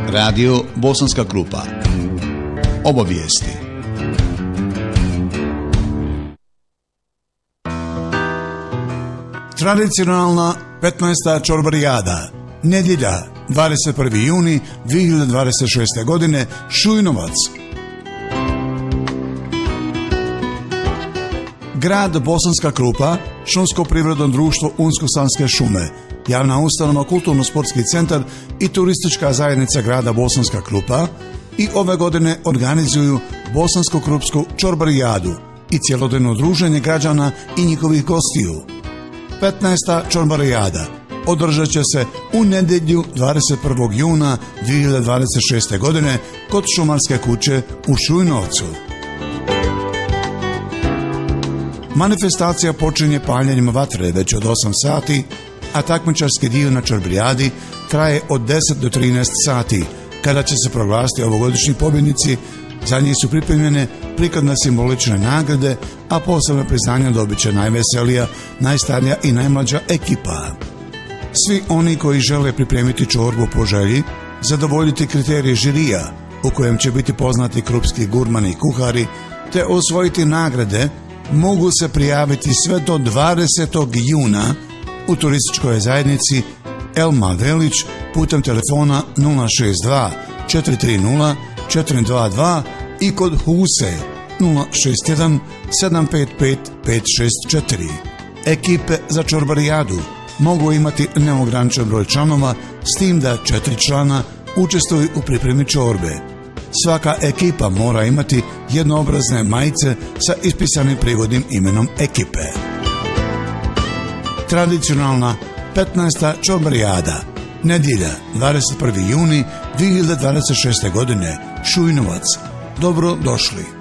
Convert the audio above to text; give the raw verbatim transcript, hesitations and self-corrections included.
Radio Bosanska Krupa. Obavijesti. Tradicionalna petnaesta čorbarijada. Nedjelja, dvadeset prvi juni dvije hiljade dvadeset šeste. godine, Šujnovac. Grad Bosanska Krupa, Šumsko privredno društvo Unsko-Sanske šume, javna ustanova Kulturno-sportski centar i turistička zajednica grada Bosanska Krupa i ove godine organizuju Bosansko-Krupsku čorbarijadu i cjelodnevno druženje građana i njihovih gostiju. petnaesta čorbarijada održat će se u nedjelju dvadeset prvog juna dvije hiljade dvadeset šeste. godine kod Šumarske kuće u Šujnovcu. Manifestacija počinje paljenjem vatre već od osam sati, a takmičarski dio na čorbarijadi traje od deset do trinaest sati, kada će se proglasiti ovogodišnji pobjednici. Za njih su pripremljene prikladne simbolične nagrade, a posebno priznanja dobit će najveselija, najstarija i najmlađa ekipa. Svi oni koji žele pripremiti čorbu po želji, zadovoljiti kriterije žirija, u kojem će biti poznati krupski gurmani i kuhari, te osvojiti nagrade, mogu se prijaviti sve do dvadesetog juna u turističkoj zajednici Elma Velić putem telefona nula šest dva četiri tri nula četiri dva dva i kod Huse nula šest jedan sedam pet pet pet šest četiri. Ekipe za čorbarijadu mogu imati neograničen broj članova, s tim da četiri člana učestvuju u pripremi čorbe. Svaka ekipa mora imati jednoobrazne majice sa ispisanim prigodnim imenom ekipe. Tradicionalna petnaesta čorbarijada. Nedjelja, dvadeset prvi juni dvije hiljade dvadeset šeste. godine, Šujnovac. Dobro došli.